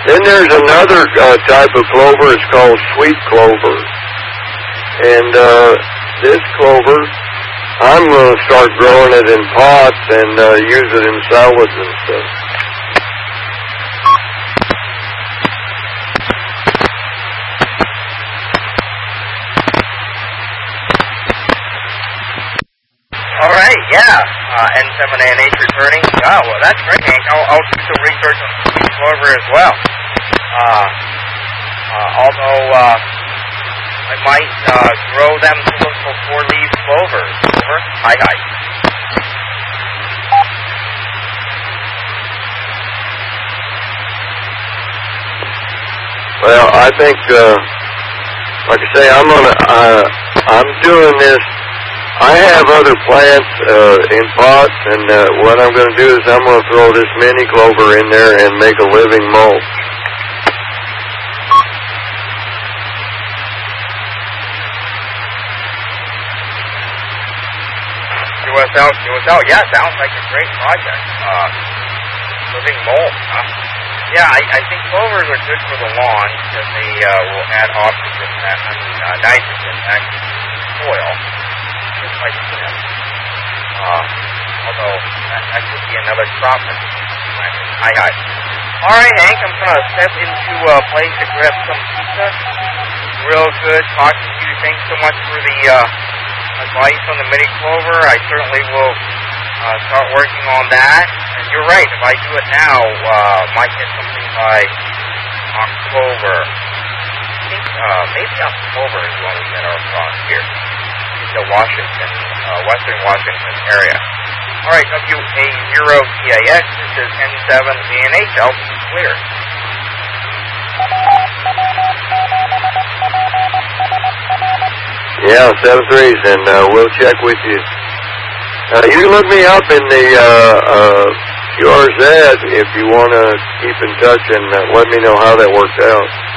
Then there's another type of clover. It's called sweet clover. And this clover, I'm going to start growing it in pots and use it in salads and stuff. All right, yeah. N7ANH returning. Oh, well, that's great, Hank. I'll do some research on sweet clover as well. Although I might grow them to look for four-leaf clover. Hi. Well, I think, like I say, I'm doing this. I have other plants in pots, and what I'm going to do is I'm going to throw this mini clover in there and make a living mulch. USL, yeah, sounds like a great project. Living mulch, huh? Yeah, I think clovers are good for the lawn because they will add oxygen, nitrogen back to the soil. Just like this. Although that could be another crop. Hi. All right, Hank, I'm going to step into a place to grab some pizza. Real good talking to you. Thanks so much for the advice on the mini clover. I certainly will start working on that. And you're right, if I do it now, might get something by October. I think maybe October is when we get our frost here. The Washington, Western Washington area. All right, WA0TIX, this is N7ANH, altitude clear. Yeah, 7-3s, and we'll check with you. You can look me up in the QRZ if you want to keep in touch and let me know how that works out.